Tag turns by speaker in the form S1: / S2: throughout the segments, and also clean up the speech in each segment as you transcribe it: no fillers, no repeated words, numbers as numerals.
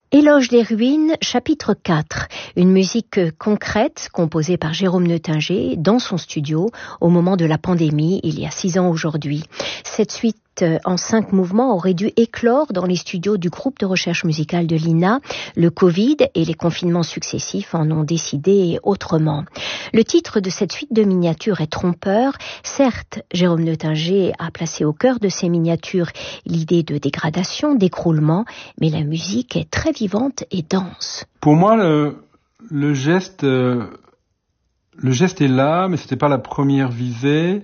S1: Éloge des ruines, chapitre 4. Une musique concrète composée par Jérôme Neutinger dans son studio au moment de la pandémie, il y a 6 ans aujourd'hui. Cette suite en 5 mouvements aurait dû éclore dans les studios du groupe de recherche musicale de l'INA. Le Covid et les confinements successifs en ont décidé autrement. Le titre de cette suite de miniatures est trompeur. Certes, Jérôme Neutinger a placé au cœur de ces miniatures l'idée de dégradation, d'écroulement, mais la musique est très vivante et dense.
S2: Pour moi, le geste est là, mais c'était pas la première visée.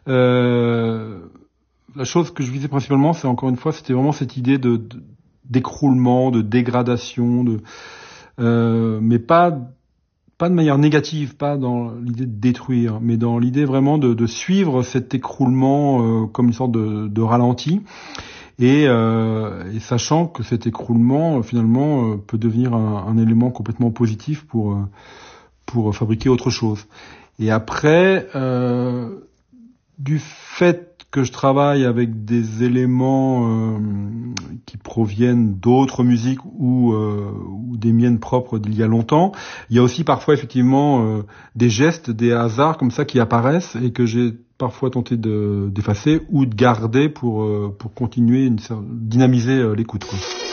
S2: La chose que je visais principalement, c'est encore une fois, c'était vraiment cette idée d'écroulement, de dégradation, mais pas de manière négative, pas dans l'idée de détruire, mais dans l'idée vraiment de suivre cet écroulement comme une sorte de ralenti. Et sachant que cet écroulement finalement peut devenir un élément complètement positif pour fabriquer autre chose. Et après, du fait que je travaille avec des éléments qui proviennent d'autres musiques ou des miennes propres d'il y a longtemps, il y a aussi parfois effectivement des gestes, des hasards comme ça qui apparaissent et que j'ai parfois tenté d'effacer ou de garder pour continuer dynamiser l'écoute, quoi.